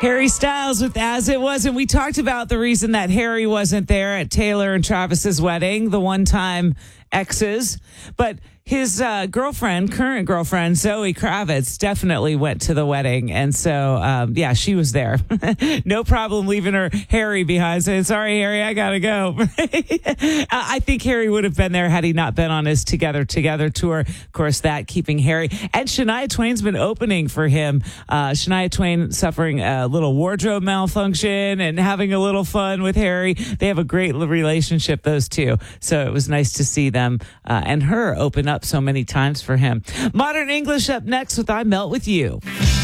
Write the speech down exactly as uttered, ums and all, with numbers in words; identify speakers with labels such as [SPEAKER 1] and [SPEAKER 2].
[SPEAKER 1] Harry Styles with As It Was. And we talked about the reason that Harry wasn't there at Taylor and Travis's wedding, the one-time exes. But his uh, girlfriend, current girlfriend, Zoe Kravitz, definitely went to the wedding. And so, um, yeah, she was there. No problem leaving her Harry behind, saying, sorry, Harry, I got to go. I think Harry would have been there had he not been on his Together Together tour. Of course, that keeping Harry. And Shania Twain's been opening for him. Uh, Shania Twain suffering a little wardrobe malfunction and having a little fun with Harry. They have a great relationship, those two. So it was nice to see them uh, and her open up so many times for him. Modern English up next with I Melt With You.